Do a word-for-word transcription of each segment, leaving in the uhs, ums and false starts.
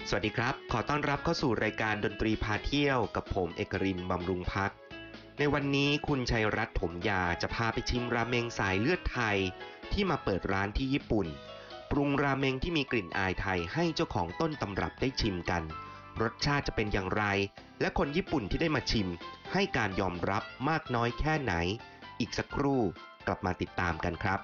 สวัสดีครับขอต้อนรับเข้าสู่รายการดนตรีพาเที่ยวกับผมเอกรินทร์บำรุงพักในวันนี้คุณชัยรัตน์ถมยาจะพาไปชิมราเมงสายเลือดไทยที่มาเปิดร้านที่ญี่ปุ่นปรุงราเมงที่มีกลิ่นอายไทยให้เจ้าของต้นตำรับได้ชิมกันรสชาติจะเป็นอย่างไรและคนญี่ปุ่นที่ได้มาชิมให้การยอมรับมากน้อยแค่ไหนอีกสักครู่กลับมาติดตามกันครับ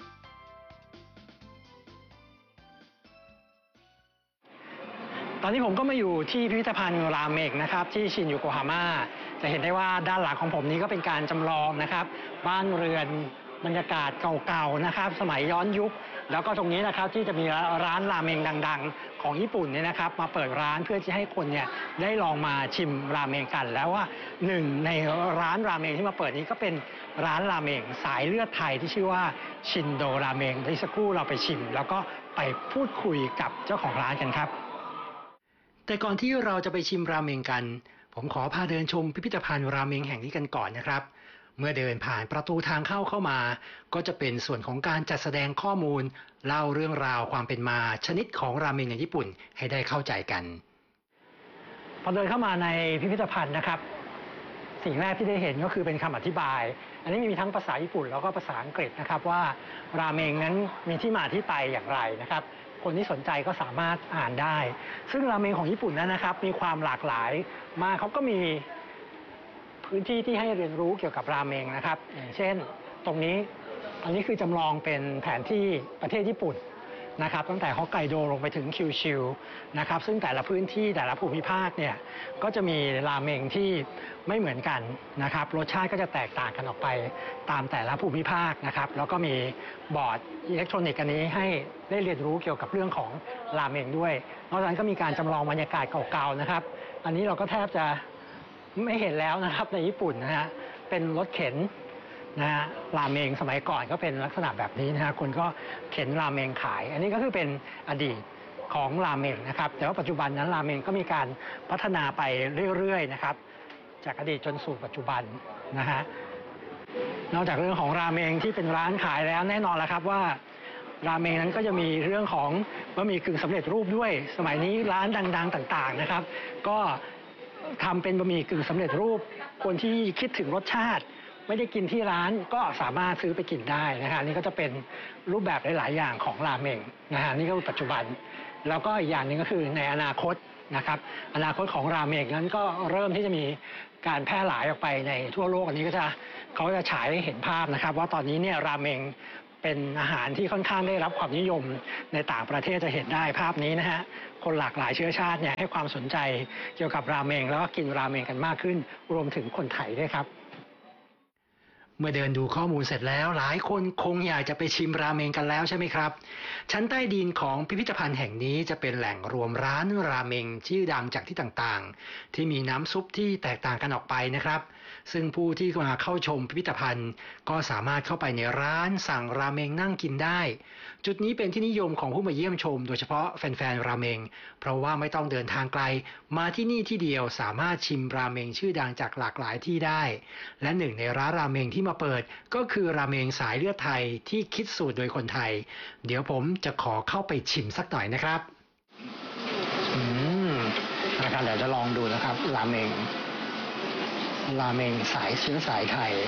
ตอนนี้ผมก็มาอยู่ที่พิพิธภัณฑ์ราเมงนะครับที่ชินยูโกฮาม่าจะเห็นได้ว่าด้านหลังของผมนี้ก็เป็นการจำลองนะครับบ้านเรือนบรรยากาศเก่าๆนะครับสมัยย้อนยุคแล้วก็ตรงนี้นะครับที่จะมีร้านราเมงดังๆของญี่ปุ่นเนี่ยนะครับมาเปิดร้านเพื่อที่ให้คนเนี่ยได้ลองมาชิมราเมงกันแล้วว่าหนึ่งในร้านราเมงที่มาเปิดนี้ก็เป็นร้านราเมงสายเลือดไทยที่ชื่อว่าชินโดราเมงในสักครู่เราไปชิมแล้วก็ไปพูดคุยกับเจ้าของร้านกันครับแต่ก่อนที่เราจะไปชิมราเมงกันผมขอพาเดินชมพิพิธภัณฑ์ราเมงแห่งนี้กันก่อนนะครับเมื่อเดินผ่านประตูทางเข้าเข้ามาก็จะเป็นส่วนของการจัดแสดงข้อมูลเล่าเรื่องราวความเป็นมาชนิดของราเมงในญี่ปุ่นให้ได้เข้าใจกันพอเดินเข้ามาในพิพิธภัณฑ์นะครับสิ่งแรกที่ได้เห็นก็คือเป็นคำอธิบายอันนี้มีทั้งภาษาญี่ปุ่นแล้วก็ภาษาอังกฤษนะครับว่าราเมงนั้นมีที่มาที่ไปอย่างไรนะครับคนที่สนใจก็สามารถอ่านได้ซึ่งราเมงของญี่ปุ่นนั้นนะครับมีความหลากหลายมากเขาก็มีพื้นที่ที่ให้เรียนรู้เกี่ยวกับราเมงนะครับอย่างเช่นตรงนี้อันนี้คือจำลองเป็นแผนที่ประเทศญี่ปุ่นนะครับตั้งแต่ฮอกไกโดลงไปถึงคิวชิวนะครับซึ่งแต่ละพื้นที่แต่ละภูมิภาคเนี่ยก็จะมีราเมงที่ไม่เหมือนกันนะครับรสชาติก็จะแตกต่างกันออกไปตามแต่ละภูมิภาคนะครับแล้วก็มีบอร์ดอิเล็กทรอนิกส์อันนี้ให้ได้เรียนรู้เกี่ยวกับเรื่องของราเมงด้วยนอกจากนั้นก็มีการจำลองบรรยากาศเก่าๆนะครับอันนี้เราก็แทบจะไม่เห็นแล้วนะครับในญี่ปุ่นนะฮะเป็นรถเข็นนะฮะราเมงสมัยก่อนก็เป็นลักษณะแบบนี้นะฮะคนก็เข็นราเมงขายอันนี้ก็คือเป็นอดีตของราเมงนะครับแต่ว่าปัจจุบันนั้นราเมงก็มีการพัฒนาไปเรื่อยๆนะครับจากอดีตจนสู่ปัจจุบันนะฮะนอกจากเรื่องของราเมงที่เป็นร้านขายแล้วแน่นอนแล้วครับว่าราเมงนั้นก็จะมีเรื่องของบะหมี่กึ่งสำเร็จรูปด้วยสมัยนี้ร้านดังๆต่างๆนะครับก็ทำเป็นบะหมี่กึ่งสำเร็จรูปคนที่คิดถึงรสชาติไม่ได้กินที่ร้านก็สามารถซื้อไปกินได้นะฮะนี่ก็จะเป็นรูปแบบหลายๆอย่างของราเมงนะฮะนี่ก็คือปัจจุบันแล้วก็อีกอย่างหนึ่งก็คือในอนาคตนะครับอนาคตของราเมงนั้นก็เริ่มที่จะมีการแพร่หลายออกไปในทั่วโลกอันนี้ก็จะเขาจะฉายให้เห็นภาพนะครับว่าตอนนี้เนี่ยราเมงเป็นอาหารที่ค่อนข้างได้รับความนิยมในต่างประเทศจะเห็นได้ภาพนี้นะฮะคนหลากหลายเชื้อชาติเนี่ยให้ความสนใจเกี่ยวกับราเมงแล้วก็กินราเมงกันมากขึ้นรวมถึงคนไทยด้วยครับเมื่อเดินดูข้อมูลเสร็จแล้วหลายคนคงอยากจะไปชิมราเมงกันแล้วใช่ไหมครับชั้นใต้ดินของพิพิธภัณฑ์แห่งนี้จะเป็นแหล่งรวมร้านราเมงชื่อดังจากที่ต่างๆที่มีน้ำซุปที่แตกต่างกันออกไปนะครับซึ่งผู้ที่มาเข้าชมพิพิธภัณฑ์ก็สามารถเข้าไปในร้านสั่งราเมงนั่งกินได้จุดนี้เป็นที่นิยมของผู้มาเยี่ยมชมโดยเฉพาะแฟนๆราเมงเพราะว่าไม่ต้องเดินทางไกลมาที่นี่ที่เดียวสามารถชิมราเมงชื่อดังจากหลากหลายที่ได้และหนึ่งในร้านราเมงที่มาเปิดก็คือราเมงสายเลือดไทยที่คิดสูตรโดยคนไทยเดี๋ยวผมจะขอเข้าไปชิมสักหน่อยนะครับอืมนะครับเดี๋ยวจะลองดูนะครับราเมงราเมงสายเชื้อสายไทย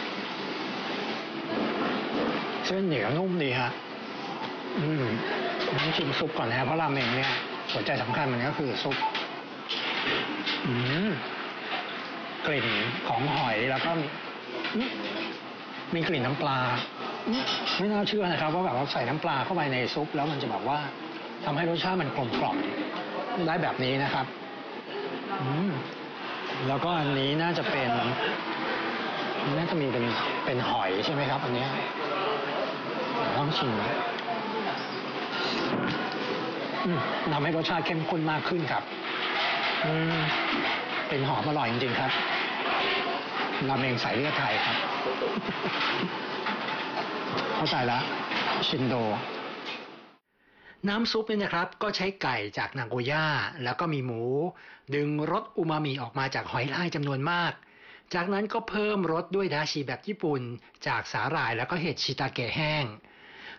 เส้นเหนียวนุ่มดีฮะอืมน้ำชิมซุปก่อนนะครับเพราะราเมงเนี่ยหัวใจสำคัญมันก็คือซุปอืมกลิ่นของหอยแล้วก็มีกลิ่นน้ำปลาไม่น่าเชื่อนะครับว่าแบบว่าใส่น้ำปลาเข้าไปในซุปแล้วมันจะแบบว่าทำให้รสชาติมันกลมกล่อมได้แบบนี้นะครับอืมแล้วก็อันนี้น่าจะเป็นน่าจะมีเป็นเป็นหอยใช่ไหมครับอันนี้ต้องชิมทำให้รสชาติเข้มข้นมากขึ้นครับอืมเป็นหอมอร่อยจริงๆครับราเมงสายเลือดไทยครับเข้าใจแล้วชินโดน้ำซุปเนี่ยนะครับก็ใช้ไก่จากนาโกย่าแล้วก็มีหมูดึงรสอูมามิออกมาจากหอยลายจำนวนมากจากนั้นก็เพิ่มรสด้วยดาชิแบบญี่ปุ่นจากสาหร่ายแล้วก็เห็ดชิตาเกะแห้ง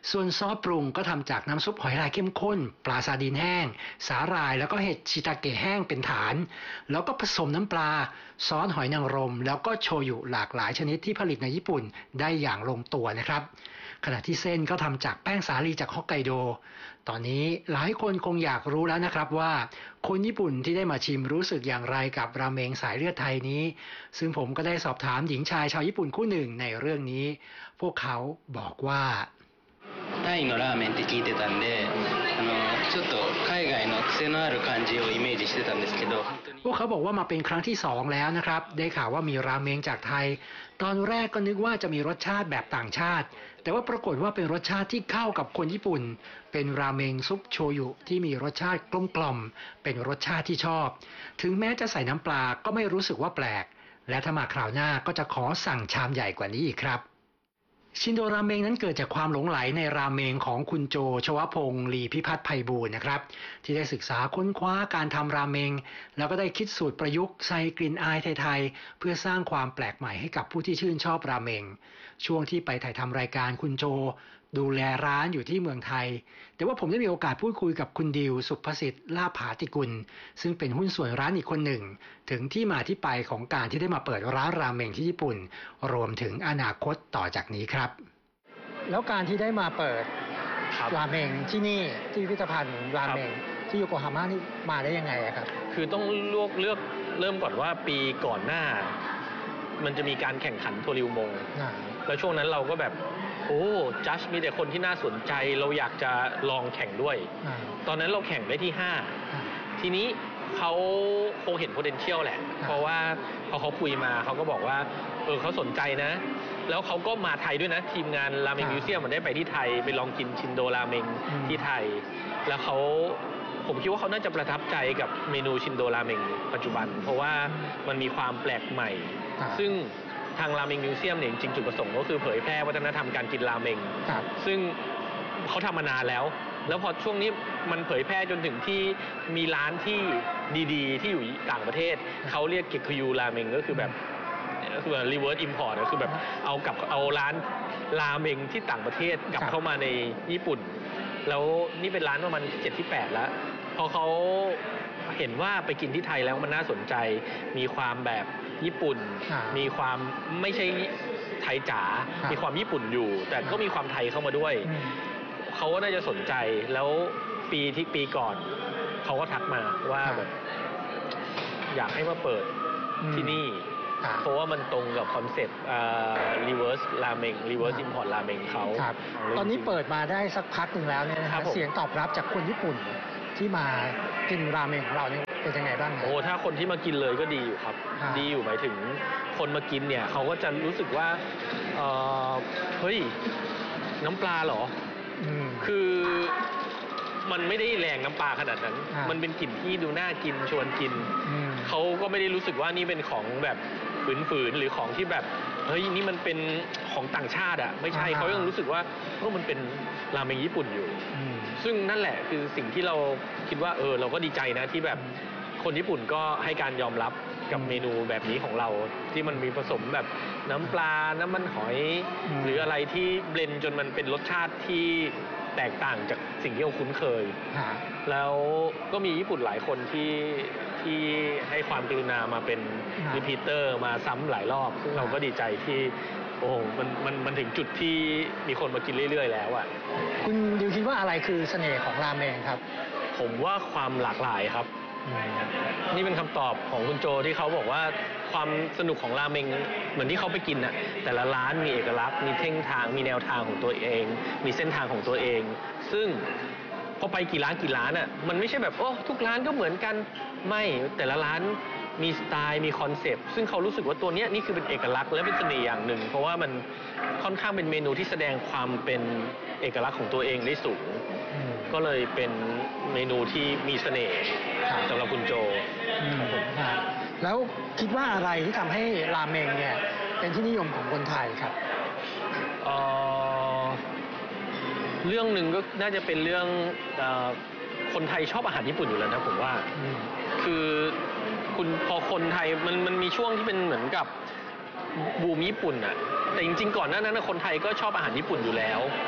ส่วนซอสปรุงก็ทำจากน้ำซุปหอยลายเข้มข้นปลาซาดีนแห้งสาหร่ายแล้วก็เห็ดชิตาเกะแห้งเป็นฐานแล้วก็ผสมน้ำปลาซอสหอยนางรมแล้วก็โชยุหลากหลายชนิดที่ผลิตในญี่ปุ่นได้อย่างลงตัวนะครับขณะที่เส้นก็ทำจากแป้งสาลีจากฮอกไกโดตอนนี้หลายคนคงอยากรู้แล้วนะครับว่าคนญี่ปุ่นที่ได้มาชิมรู้สึกอย่างไรกับราเมงสายเลือดไทยนี้ซึ่งผมก็ได้สอบถามหญิงชายชาวญี่ปุ่นคู่หนึ่งในเรื่องนี้พวกเขาบอกว่าタイのラーメンって聞いてたんで、あのちょっと海外の癖のある感じをイメージしてたんですけど、 พวกเขาบอกว่ามาเป็นครั้งที่สองแล้วนะครับได้ข่าวว่ามีราเมงจากไทยตอนแรกก็นึกว่าจะมีรสชาติแบบต่างชาติแต่ว่าปรากฏว่าเป็นรสชาติที่เข้ากับคนญี่ปุ่นเป็นราเมงซุปโชยุที่มีรสชาติกลมกล่อมเป็นรสชาติที่ชอบถึงแม้จะใส่น้ำปลาก็ไม่รู้สึกว่าแปลกและถ้ามาคราวหน้าก็จะขอสั่งชามใหญ่กว่านี้อีกครับชินโดราเมงนั้นเกิดจากความหลงไหลในราเมงของคุณโจชวพงศ์ลีพิพัฒน์ไพบูลย์นะครับที่ได้ศึกษาค้นคว้าการทำราเมงแล้วก็ได้คิดสูตรประยุกต์ใส่กลิ่นอายไทยๆเพื่อสร้างความแปลกใหม่ให้กับผู้ที่ชื่นชอบราเมงช่วงที่ไปถ่ายทำรายการคุณโจดูแลร้านอยู่ที่เมืองไทยแต่ว่าผมได้มีโอกาสพูดคุยกับคุณดิวสุภสิทธิ์ลาภาติกุลซึ่งเป็นหุ้นส่วนร้านอีกคนหนึ่งถึงที่มาที่ไปของการที่ได้มาเปิดร้านราเมงที่ญี่ปุ่นรวมถึงอนาคตต่อจากนี้ครับแล้วการที่ได้มาเปิดราเมงที่นี่ที่พิพิธภัณฑ์ราเมงที่โยโกฮาม่านี่มาได้ยังไงครับคือต้องเลือกเลือกเริ่มก่อนว่าปีก่อนหน้ามันจะมีการแข่งขันทัวริวมงแล้วช่วงนั้นเราก็แบบโอ้จัดมีแต่คนที่น่าสนใจเราอยากจะลองแข่งด้วยตอนนั้นเราแข่งได้ที่ห้าทีนี้เขาคงเห็น potential แหละเพราะว่าพอเขาคุยมาเขาก็บอกว่าเออเขาสนใจนะแล้วเขาก็มาไทยด้วยนะทีมงานราเมงมิวเซียมมันได้ไปที่ไทยไปลองกินชินโดราเมงที่ไทยแล้วเขาผมคิดว่าเขาน่าจะประทับใจกับเมนูชินโดราเมงปัจจุบันเพราะว่ามันมีความแปลกใหม่ซึ่งทางราเมงมิวเซียมเนี่ยจริงๆจุดประสงค์ก็คือเผยแพร่วัฒนธรรมการกินราเมงซึ่งเขาทำมานานแล้วแล้วพอช่วงนี้มันเผยแพร่จนถึงที่มีร้านที่ดีๆที่อยู่ต่างประเทศเขาเรียกเกคุยูราเมงก็คือแบบคือ reverse import ก็คือแบบเอากับเอาร้านราเมงที่ต่างประเทศกลับเข้ามาในญี่ปุ่นแล้วนี่เป็นร้านประมาณเจ็ดที่แปดแล้วพอเขาเห็นว่าไปกินที่ไทยแล้วมันน่าสนใจมีความแบบญี่ปุ่นมีความไม่ใช่ไทยจ๋ามีความญี่ปุ่นอยู่แต่ก็มีความไทยเข้ามาด้วยเขาก็น่าจะสนใจแล้วปีที่ปีก่อนเขาก็ทักมาว่าแบบอยากให้มาเปิดที่นี่เพราะว่ามันตรงกับคอนเซ็ปต์ reverse ramen reverse import ramen เขาตอนนี้เปิดมาได้สักพักหนึ่งแล้วเนี่ยนะครับเสียงตอบรับจากคนญี่ปุ่นที่มากินราเมงของเราเนี่ยเป็นยังไงบ้างโอ้ถ้าคนที่มากินเลยก็ดีอยู่ครับดีอยู่หมายถึงคนมากินเนี่ยเขาก็จะรู้สึกว่าเอ่อเฮ้ยน้ำปลาเหรอคือมันไม่ได้แรงน้ำปลาขนาดนั้นมันเป็นกลิ่นที่ดูน่ากินชวนกินเขาก็ไม่ได้รู้สึกว่านี่เป็นของแบบฝืนๆหรือของที่แบบเฮ้ยนี่มันเป็นของต่างชาติอ่ะไม่ใช่เขายังรู้สึกว่าเออมันเป็นราเมงญี่ปุ่นอยู่ซึ่งนั่นแหละคือสิ่งที่เราคิดว่าเออเราก็ดีใจนะที่แบบคนญี่ปุ่นก็ให้การยอมรับกับเมนูแบบนี้ของเราที่มันมีผสมแบบน้ำปลาน้ำมันหอยหรืออะไรที่เบลนด์จนมันเป็นรสชาติที่แตกต่างจากสิ่งที่เราคุ้นเคยแล้วก็มีญี่ปุ่นหลายคนที่ที่ให้ความกรุณามาเป็นรีพีเตอร์มาซ้ำหลายรอบซึ่งเราก็ดีใจที่โอ้มันมันมันถึงจุดที่มีคนมากินเรื่อยๆแล้วอ่ะคุณดิวคิดว่าอะไรคือเสน่ห์ของราเมงครับผมว่าความหลากหลายครับนี่เป็นคำตอบของคุณโจที่เขาบอกว่าความสนุกของราเมงเหมือนที่เขาไปกินน่ะแต่ละร้านมีเอกลักษณ์มีเส้นทางมีแนวทางของตัวเองมีเส้นทางของตัวเองซึ่งพอไปกี่ร้านกี่ร้านอ่ะมันไม่ใช่แบบโอ้ทุกร้านก็เหมือนกันไม่แต่ละร้านมีสไตล์มีคอนเซปต์ซึ่งเขารู้สึกว่าตัวเนี้ยนี่คือเป็นเอกลักษณ์และเป็นเสน่ห์อย่างหนึ่งเพราะว่ามันค่อนข้างเป็นเมนูที่แสดงความเป็นเอกลักษณ์ของตัวเองได้สูงก็เลยเป็นเมนูที่มีเสน่ห์สำหรับคุณโจแล้วคิดว่าอะไรที่ทำให้ราเมงเนี่ยเป็นที่นิยมของคนไทยครับเอ่อเรื่องหนึ่งก็น่าจะเป็นเรื่องเอ่อคนไทยชอบอาหารญี่ปุ่นอยู่แล้วนะผมว่าคือคุณพอคนไทยมันมันมีช่วงที่เป็นเหมือนกับบูมญี่ปุ่นอ่ะแต่จริงๆก่อนหน้านั้นคนไทยก็ชอบอาหารญี่ปุ่นอยู่แล้ว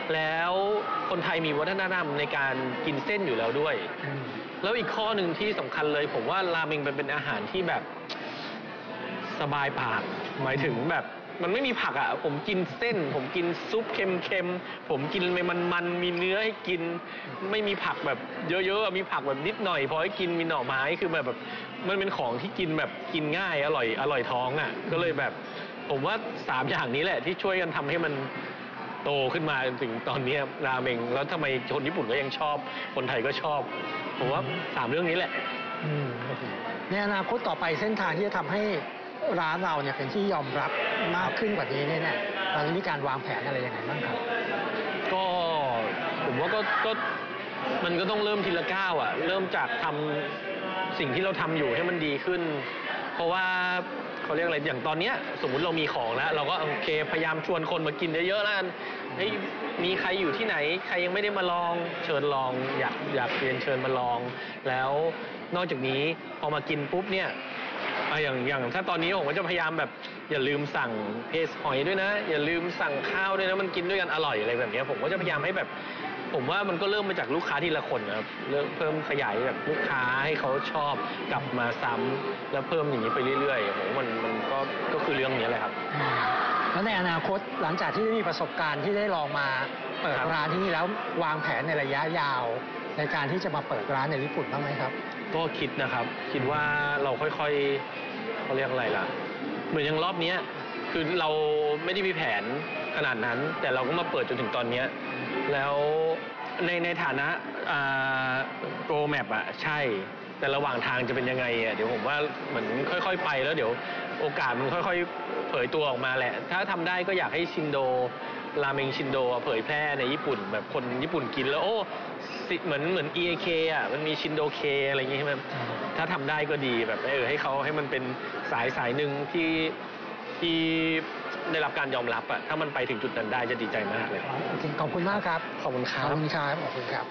แล้วคนไทยมีวัฒนธรรมในการกินเส้นอยู่แล้วด้วยแล้วอีกข้อหนึ่งที่สำคัญเลยผมว่าราเมงเป็นอาหารที่แบบสบายปากหมายถึงแบบมันไม่มีผักอ่ะผมกินเส้นผมกินซุปเค็มๆผมกินมันมันมีเนื้อให้กินไม่มีผักแบบเยอะๆมีผักแบบนิดหน่อยพอให้กินมีหน่อไม้คือแบบแบบมันเป็นของที่กินแบบกินง่ายอร่อยอร่อยท้องอ่ะก็เลยแบบผมว่าสามอย่างนี้แหละที่ช่วยกันทำให้มันโตขึ้นมาถึงตอนนี้ราเมงแล้วทำไมคนญี่ปุ่นก็ยังชอบคนไทยก็ชอบผมว่าสามเรื่องนี้แหละในอนาคตต่อไปเส้นทางที่จะทำให้ร้านเราเนี่ยเป็นที่ยอมรับมากขึ้นกว่านี้เนี่ยตอนนี้มีการวางแผนอะไรยังไงบ้างครับก็ผมว่าก็ก็มันก็ต้องเริ่มทีละก้าวอ่ะเริ่มจากทำสิ่งที่เราทำอยู่ให้มันดีขึ้นเพราะว่าเขาเรียกอะไรอย่างตอนเนี้ยสมมุติเรามีของแล้วเราก็โอเคพยายามชวนคนมากินเยอะๆแล้วกันให้มีใครอยู่ที่ไหนใครยังไม่ได้มาลองเชิญลองอยากอยากเรียนเชิญมาลองแล้วนอกจากนี้พอมากินปุ๊บเนี่ยอย่างอย่างถ้าตอนนี้ผมก็จะพยายามแบบอย่าลืมสั่งเพสหอยด้วยนะอย่าลืมสั่งข้าวด้วยนะมันกินด้วยกันอร่อยอะไรแบบนี้ผมก็จะพยายามให้แบบผมว่ามันก็เริ่มมาจากลูกค้าทีละคนนะครับเริ่มเพิ่มขยายแบบลูกค้าให้เขาชอบกลับมาซ้ำแล้วเพิ่มอย่างนี้ไปเรื่อยๆผมมันมันก็ก็คือเรื่องนี้แหละครับแล้วในอนาคตหลังจากที่ได้มีประสบการณ์ที่ได้ลองมาเปิดร้านที่นี่แล้ววางแผนในระยะยาวในการที่จะมาเปิดร้านในญี่ปุ่นบ้างไหมครับก็คิดนะครับคิดว่าเราค่อยๆเขาเรียกอะไรล่ะเหมือนอย่างรอบนี้คือเราไม่ได้มีแผนขนาดนั้นแต่เราก็มาเปิดจนถึงตอนนี้แล้วในในฐานะโปรแมปอะใช่แต่ระหว่างทางจะเป็นยังไงอะเดี๋ยวผมว่าเหมือนค่อยๆไปแล้วเดี๋ยวโอกาสมันค่อยๆเผยตัวออกมาแหละถ้าทำได้ก็อยากให้ชินโดราเมงชินโดเผยแพร่ในญี่ปุ่นแบบคนญี่ปุ่นกินแล้วโอ้เหมือนเหมือน อี เอ เค อ่ะมันมีชินโดเคอะไรอย่างงี้ใช่ไหมถ้าทำได้ก็ดีแบบเออให้เขาให้มันเป็นสายสายหนึ่งที่ที่ได้รับการยอมรับอ่ะถ้ามันไปถึงจุดนั้นได้จะดีใจมากเลยขอบคุณมากครับขอบคุณครับขอบคุณครับขอบคุณครับ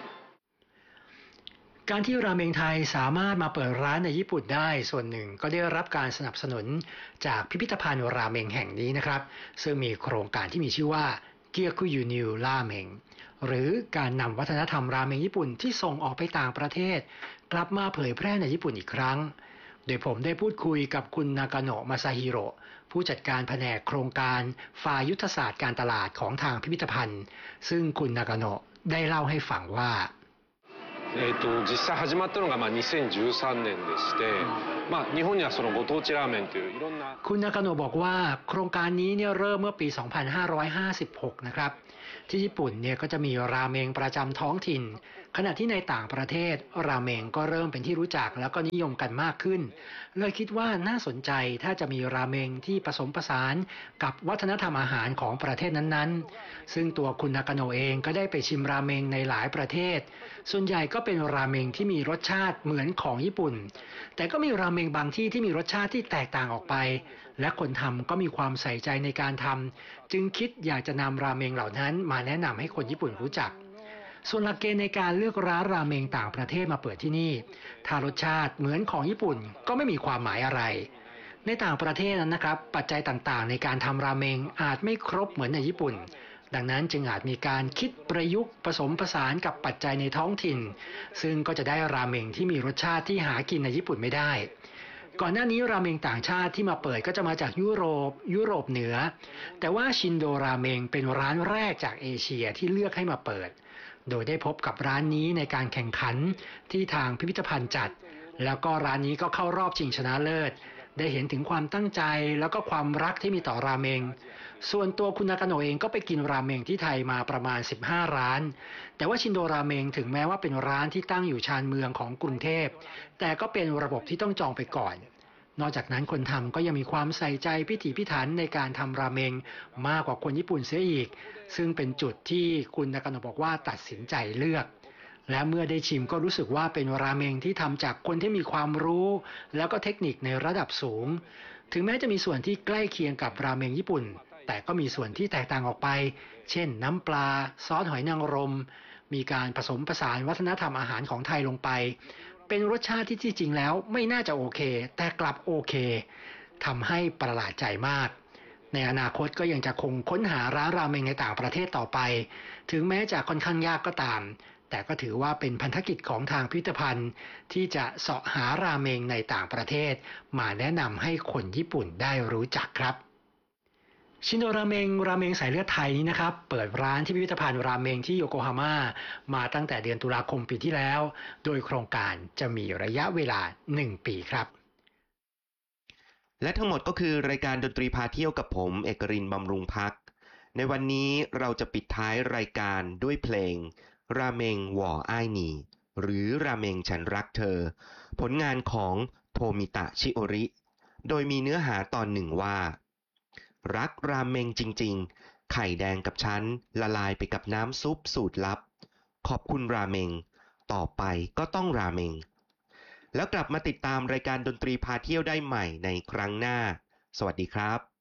การที่ราเมงไทยสามารถมาเปิดร้านในญี่ปุ่นได้ส่วนหนึ่งก็ได้รับการสนับสนุนจากพิพิธภัณฑ์ราเมงแห่งนี้นะครับซึ่งมีโครงการที่มีชื่อว่าเกียคุยูนิวราเมงหรือการนำวัฒนธรรมราเมงญี่ปุ่นที่ส่งออกไปต่างประเทศกลับมาเผยแพร่ในญี่ปุ่นอีกครั้งโดยผมได้พูดคุยกับคุณนากาโนะมาซาฮิโร่ผู้จัดการแผนกโครงการฝ่ายยุทธศาสตร์การตลาดของทางพิพิธภัณฑ์ซึ่งคุณนากาโนะได้เล่าให้ฟังว่าえー、と実際始まったのがまあにせんじゅうさんねんでして、まあ、日本にはそのご当地ラーメンといういろんなคุณนากาโนะบอกว่าโครงการนี้เนี่ยเริ่มเมื่อปี สองพันห้าร้อยห้าสิบหก นะครับที่ญี่ปุ่นเนี่ยก็จะมีราเมงประจำท้องถิ่นขณะที่ในต่างประเทศราเมงก็เริ่มเป็นที่รู้จักแล้วก็นิยมกันมากขึ้นเลยคิดว่าน่าสนใจถ้าจะมีราเมงที่ผสมผสานกับวัฒนธรรมอาหารของประเทศนั้นๆซึ่งตัวคุณนากาโนะเองก็ได้ไปชิมราเมงในหลายประเทศส่วนใหญ่ก็เป็นราเมงที่มีรสชาติเหมือนของญี่ปุ่นแต่ก็มีราเมงบางที่ที่มีรสชาติที่แตกต่างออกไปและคนทำก็มีความใส่ใจในการทำจึงคิดอยากจะนำราเมงเหล่านั้นมาแนะนำให้คนญี่ปุ่นรู้จักส่วนหลักเกณฑ์ในการเลือกร้านราเมงต่างประเทศมาเปิดที่นี่ถ้ารสชาติเหมือนของญี่ปุ่นก็ไม่มีความหมายอะไรในต่างประเทศนั้นนะครับปัจจัยต่างๆในการทำราเมงอาจไม่ครบเหมือนในญี่ปุ่นดังนั้นจึงอาจมีการคิดประยุกต์ผสมผสานกับปัจจัยในท้องถิ่นซึ่งก็จะได้ราเมงที่มีรสชาติที่หากินในญี่ปุ่นไม่ได้ก่อนหน้านี้ราเมงต่างชาติที่มาเปิดก็จะมาจากยุโรปยุโรปเหนือแต่ว่าชินโดราเมงเป็นร้านแรกจากเอเชียที่เลือกให้มาเปิดโดยได้พบกับร้านนี้ในการแข่งขันที่ทางพิพิธภัณฑ์จัดแล้วก็ร้านนี้ก็เข้ารอบชิงชนะเลิศได้เห็นถึงความตั้งใจแล้วก็ความรักที่มีต่อราเมงส่วนตัวคุณนากาโนะเองก็ไปกินราเมงที่ไทยมาประมาณสิบห้าร้านแต่ว่าชินโดราเมงถึงแม้ว่าเป็นร้านที่ตั้งอยู่ชานเมืองของกรุงเทพแต่ก็เป็นระบบที่ต้องจองไปก่อนนอกจากนั้นคนทำก็ยังมีความใส่ใจพิถีพิถันในการทำราเมงมากกว่าคนญี่ปุ่นเสียอีกซึ่งเป็นจุดที่คุณนากาโนะบอกว่าตัดสินใจเลือกและเมื่อได้ชิมก็รู้สึกว่าเป็นราเมงที่ทำจากคนที่มีความรู้แล้วก็เทคนิคในระดับสูงถึงแม้จะมีส่วนที่ใกล้เคียงกับราเมงญี่ปุ่นแต่ก็มีส่วนที่แตกต่างออกไปเช่นน้ำปลาซอสหอยนางรมมีการผสมผสานวัฒนธรรมอาหารของไทยลงไปเป็นรสชาติที่จริงๆแล้วไม่น่าจะโอเคแต่กลับโอเคทำให้ประหลาดใจมากในอนาคตก็ยังจะคงค้นหาร้านราเมงในต่างประเทศต่อไปถึงแม้จะค่อนข้างยากก็ตามแต่ก็ถือว่าเป็นพันธกิจของทางพิพิธภัณฑ์ที่จะเสาะหาราเมงในต่างประเทศมาแนะนำให้คนญี่ปุ่นได้รู้จักครับชินโดราเมงราเมงสายเลือดไทยนี้นะครับเปิดร้านที่พิพิธภัณฑ์ราเมงที่โยโกฮาม่ามาตั้งแต่เดือนตุลาคมปีที่แล้วโดยโครงการจะมีระยะเวลาหนึ่งปีครับและทั้งหมดก็คือรายการดนตรีพาเที่ยวกับผมเอกรินทร์บำรุงพักในวันนี้เราจะปิดท้ายรายการด้วยเพลงราเมงหว่ออ้ายหนีหรือราเมงฉันรักเธอผลงานของโทมิตะชิโอริโดยมีเนื้อหาตอนหนึ่งว่ารักราเมงจริงๆไข่แดงกับฉันละลายไปกับน้ำซุปสูตรลับขอบคุณราเมงต่อไปก็ต้องราเมงแล้วกลับมาติดตามรายการดนตรีพาเที่ยวได้ใหม่ในครั้งหน้าสวัสดีครับ